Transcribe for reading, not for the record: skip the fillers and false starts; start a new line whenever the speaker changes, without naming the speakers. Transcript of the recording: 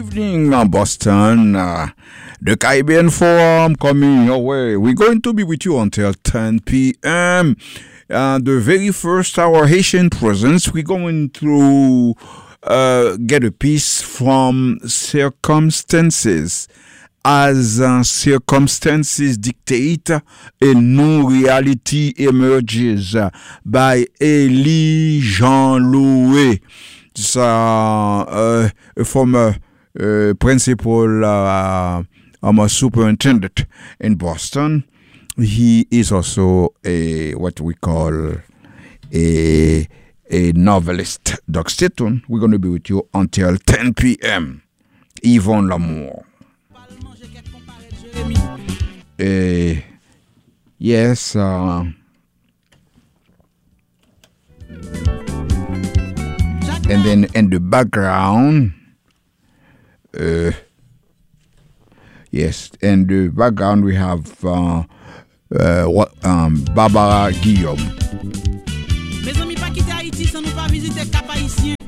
evening, Boston. The Caribbean Forum coming your way. We're going to be with you until 10 p.m. The very first hour, Haitian presence, we're going to get a piece from Circumstances. As circumstances dictate, a new reality emerges by Elie Jean-Louis. It's a former principal, a superintendent in Boston. He is also a what we call a novelist. Doc Staton, we're going to be with you until 10 p.m. Yvonne Lamour. Yes. And then in the background, yes, in the background we have Barbara Guillaume.